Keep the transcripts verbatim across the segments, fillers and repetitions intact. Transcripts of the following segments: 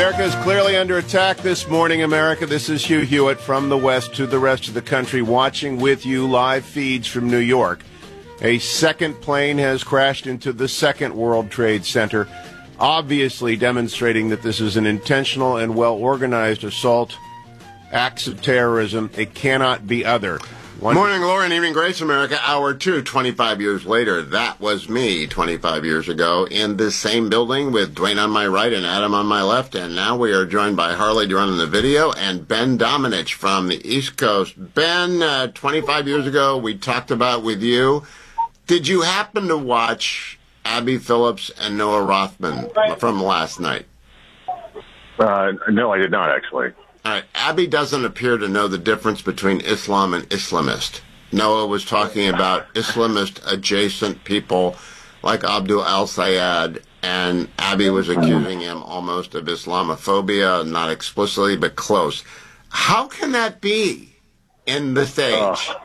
America is clearly under attack this morning, America. This is Hugh Hewitt from the West to the rest of the country, watching with you live feeds from New York. A second plane has crashed into the Second World Trade Center, obviously demonstrating that this is an intentional and well-organized assault, acts of terrorism. It cannot be other. One Morning, Laura, and evening, Grace, America. Hour two, twenty-five years later. That was me twenty-five years ago in this same building with Dwayne on my right and Adam on my left. And now we are joined by Harley Duran in the video and Ben Domenech from the East Coast. Ben, uh, twenty-five years ago, we talked about with you. Did you happen to watch Abby Phillips and Noah Rothman from last night? Uh, no, I did not, actually. All right. Abby doesn't appear to know the difference between Islam and Islamist. Noah was talking about Islamist-adjacent people like Abdul al-Sayed, and Abby was accusing him almost of Islamophobia, not explicitly, but close. How can that be in this age? Uh,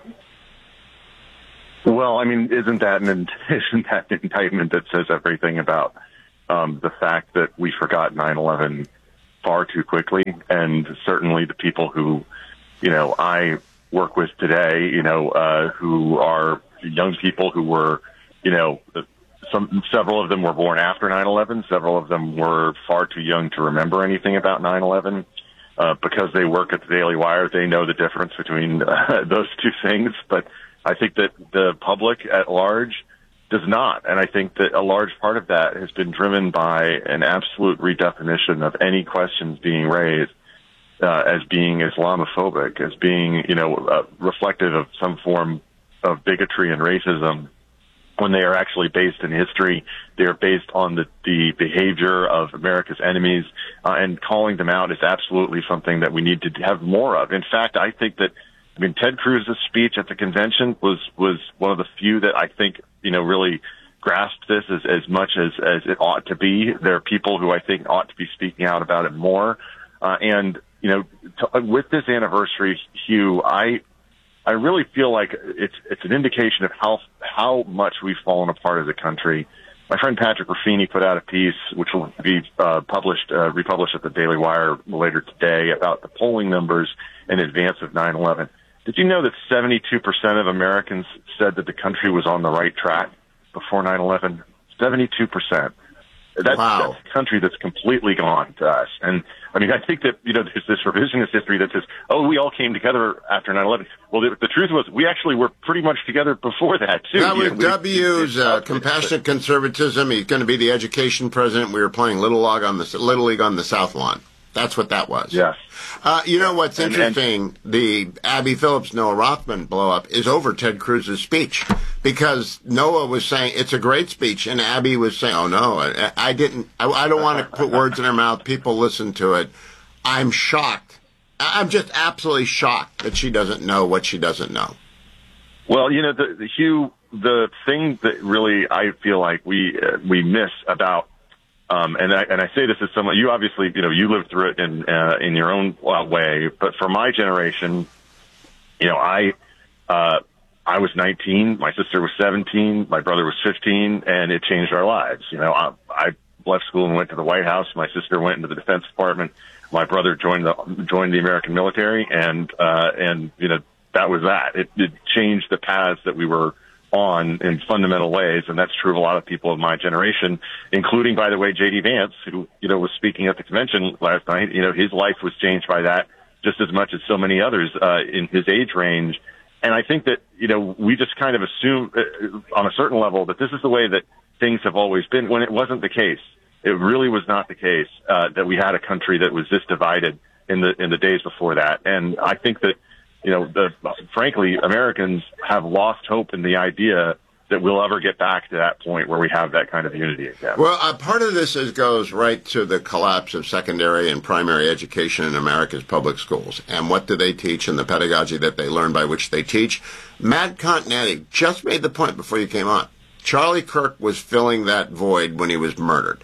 well, I mean, isn't that an isn't that an indictment that says everything about um, the fact that we forgot nine eleven far too quickly? And certainly the people who, you know, I work with today, you know, uh, who are young people who were, you know, some several of them were born after nine eleven. Several of them were far too young to remember anything about nine eleven. Uh, because they work at the Daily Wire, they know the difference between uh, those two things. But I think that the public at large does not. And I think that a large part of that has been driven by an absolute redefinition of any questions being raised uh, as being Islamophobic, as being, you know, uh, reflective of some form of bigotry and racism, when they are actually based in history. They are based on the, the behavior of America's enemies, uh, and calling them out is absolutely something that we need to have more of. In fact, I think that, I mean, Ted Cruz's speech at the convention was, was one of the few that I think, you know, really grasped this as, as much as, as it ought to be. There are people who I think ought to be speaking out about it more. Uh, and, you know, to, with this anniversary, Hugh, I, I really feel like it's, it's an indication of how, how much we've fallen apart as a country. My friend Patrick Ruffini put out a piece, which will be uh, published, uh, republished at the Daily Wire later today, about the polling numbers in advance of nine eleven. Did you know that seventy-two percent of Americans said that the country was on the right track before nine eleven? seventy-two percent. That's, wow. That's a country that's completely gone to us. And, I mean, I think that, you know, there's this revisionist history that says, oh, we all came together after nine eleven. Well, the, the truth was we actually were pretty much together before that, too. That was you know, W's we, uh, compassionate conservatism. He's going to be the education president. We were playing Little League on the, Little League on the South Lawn. That's what that was. Yes. Uh, you know what's and, interesting? And, the Abby Phillips, Noah Rothman blow up is over Ted Cruz's speech, because Noah was saying it's a great speech, and Abby was saying, "Oh no, I, I didn't. I, I don't want to put words in her mouth. People listen to it. I'm shocked. I'm just absolutely shocked that she doesn't know what she doesn't know." Well, you know, the, the Hugh, the thing that really I feel like we uh, we miss about. Um, and I, and I say this as someone, you obviously, you know, you lived through it in, uh, in your own uh, way, but for my generation, you know, I, uh, I was nineteen, my sister was seventeen, my brother was fifteen, and it changed our lives. You know, I, I left school and went to the White House. My sister went into the Defense Department. My brother joined the, joined the American military, and, uh, and, you know, that was that. It, it changed the paths that we were on in fundamental ways, and that's true of a lot of people of my generation, including, by the way, J D Vance, who, you know, was speaking at the convention last night. You know, his life was changed by that just as much as so many others uh, in his age range. And I think that, you know, we just kind of assume uh, on a certain level that this is the way that things have always been, when it wasn't the case. It really was not the case uh, that we had a country that was this divided in the in the days before that. And I think that, you know, the, frankly, Americans have lost hope in the idea that we'll ever get back to that point where we have that kind of unity again. Well, uh, part of this is, goes right to the collapse of secondary and primary education in America's public schools. And what do they teach and the pedagogy that they learn by which they teach? Matt Continetti just made the point before you came on. Charlie Kirk was filling that void when he was murdered.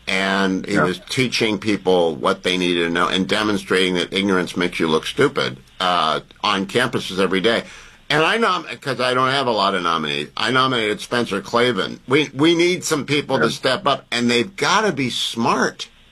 And he yeah. was teaching people what they needed to know and demonstrating that ignorance makes you look stupid uh, on campuses every day. And I nom because I don't have a lot of nominees. I nominated Spencer Klavan. We we need some people yeah. to step up, and they've got to be smart.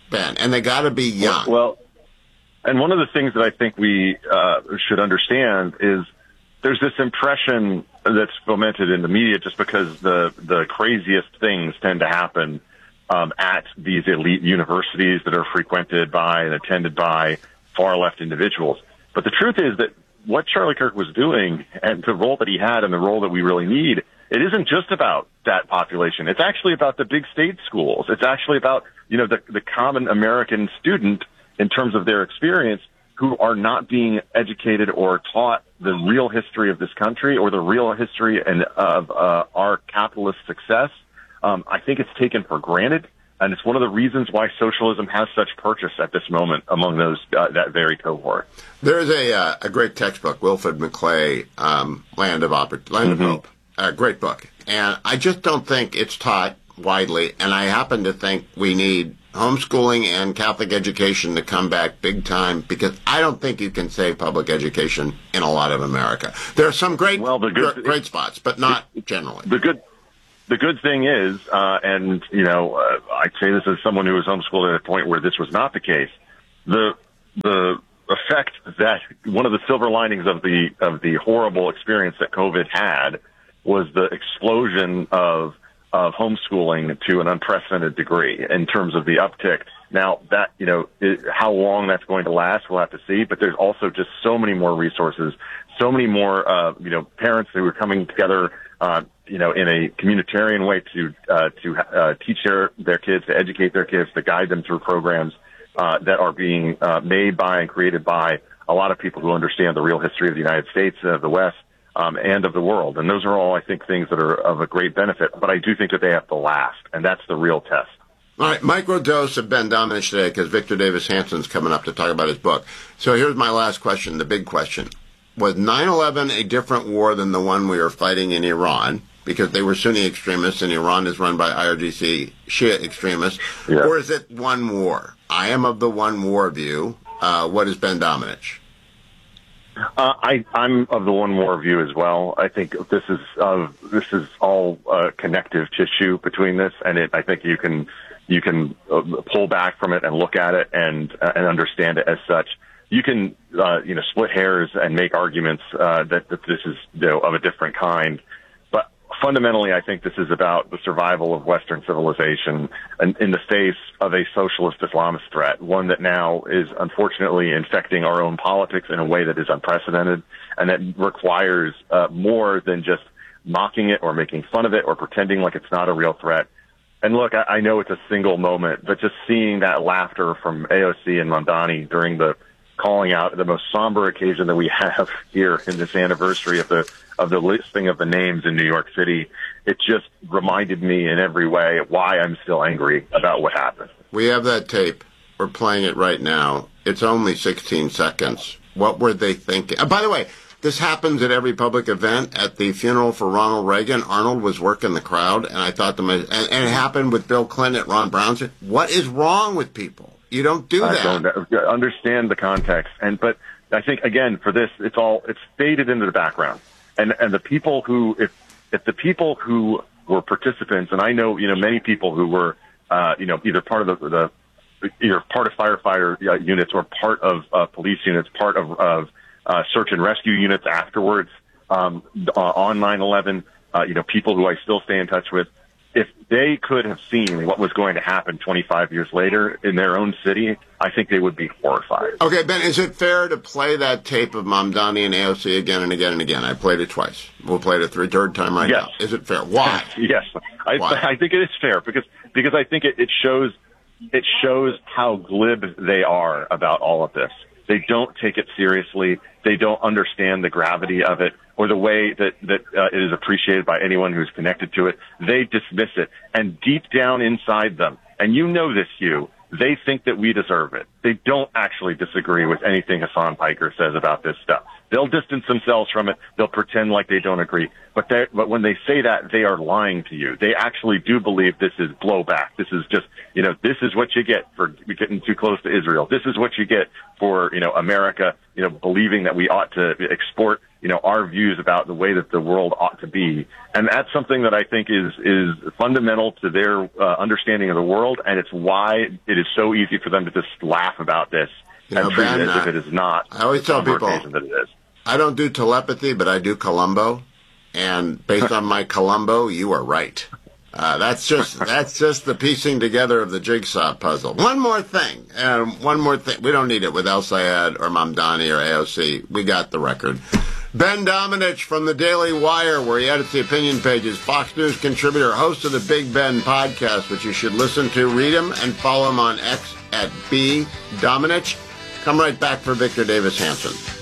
Ben, and they got to be young. Well, and one of the things that I think we uh, should understand is there's this impression that's fomented in the media just because the, the craziest things tend to happen um, at these elite universities that are frequented by and attended by far-left individuals. But the truth is that what Charlie Kirk was doing and the role that he had and the role that we really need, it isn't just about that population. It's actually about the big state schools. It's actually about, you know, the, the common American student in terms of their experience who are not being educated or taught the real history of this country or the real history and of uh, our capitalist success. Um, I think it's taken for granted, and it's one of the reasons why socialism has such purchase at this moment among those uh, that very cohort. There's a uh, a great textbook, Wilfred McClay, um, Land of Oppor- Land mm-hmm. of Hope, a great book, and I just don't think it's taught widely. And I happen to think we need homeschooling and Catholic education to come back big time, because I don't think you can save public education in a lot of America. There are some great well, the good, great spots, but not generally. The good. The good thing is, uh, and, you know, uh, I'd say this as someone who was homeschooled at a point where this was not the case, the, the effect that one of the silver linings of the, of the horrible experience that COVID had was the explosion of, of homeschooling to an unprecedented degree in terms of the uptick. Now that, you know, it, how long that's going to last, we'll have to see, but there's also just so many more resources, so many more, uh, you know, parents who are coming together, uh, you know, in a communitarian way to uh, to uh, teach their, their kids, to educate their kids, to guide them through programs uh, that are being uh, made by and created by a lot of people who understand the real history of the United States, of the West, um, and of the world. And those are all, I think, things that are of a great benefit. But I do think that they have to last, and that's the real test. All right, microdose of Ben Domenech today, because Victor Davis Hanson's coming up to talk about his book. So here's my last question, the big question. Was nine eleven a different war than the one we are fighting in Iran? Because they were Sunni extremists and Iran is run by I R G C Shia extremists. Yeah. Or is it one war? I am of the one war view. Uh, what is Ben Domenech? Uh, I, I'm of the one war view as well. I think this is uh, this is all uh, connective tissue between this, and it, I think you can you can uh, pull back from it and look at it and uh, and understand it as such. You can uh, you know split hairs and make arguments uh, that, that this is you know, of a different kind. Fundamentally, I think this is about the survival of Western civilization in, in the face of a socialist Islamist threat, one that now is unfortunately infecting our own politics in a way that is unprecedented and that requires uh, more than just mocking it or making fun of it or pretending like it's not a real threat. And look, I, I know it's a single moment, but just seeing that laughter from A O C and Mamdani during the calling out the most somber occasion that we have here in this anniversary of the of the listing of the names in New York City, it just reminded me in every way why I'm still angry about what happened. We have that tape. We're playing it right now. It's only sixteen seconds. What were they thinking? Uh, by the way, this happens at every public event. At the funeral for Ronald Reagan, Arnold was working the crowd, and I thought, the and, and it happened with Bill Clinton at Ron Brown's. What is wrong with people? You don't do that. I don't understand the context. And, but I think, again, for this, it's all, it's faded into the background. And, and the people who, if, if the people who were participants, and I know, you know, many people who were, uh, you know, either part of the, the either part of firefighter uh, units or part of uh, police units, part of, of uh, search and rescue units afterwards, um, uh, on nine eleven, uh, you know, people who I still stay in touch with, if they could have seen what was going to happen twenty-five years later in their own city, I think they would be horrified. Okay, Ben, is it fair to play that tape of Mamdani and A O C again and again and again? I played it twice. We'll play it a third, third time right yes. now. Is it fair? Why? Yes, I, Why? I think it is fair because because I think it, it shows it shows how glib they are about all of this. They don't take it seriously. They don't understand the gravity of it or the way that, that uh, it is appreciated by anyone who's connected to it. They dismiss it. And deep down inside them, and you know this, Hugh, they think that we deserve it. They don't actually disagree with anything Hassan Piker says about this stuff. They'll distance themselves from it. They'll pretend like they don't agree. But they but when they say that, they are lying to you. They actually do believe this is blowback. This is just, you know, this is what you get for getting too close to Israel. This is what you get for, you know, America you know, believing that we ought to export, you know, our views about the way that the world ought to be. And that's something that I think is, is fundamental to their uh, understanding of the world. And it's why it is so easy for them to just laugh about this You and know, treat Ben, it as uh, if it is not. I always tell on the people, occasion that it is. I don't do telepathy, but I do Columbo. And based on my Columbo, you are right. Uh, that's just that's just the piecing together of the jigsaw puzzle. One more thing, and one more thing. We don't need it with El Sayed or Mamdani or A O C. We got the record. Ben Domenech from the Daily Wire, where he edits the opinion pages, Fox News contributor, host of the Big Ben podcast, which you should listen to. Read him and follow him on X at B Domenech. Come right back for Victor Davis Hanson.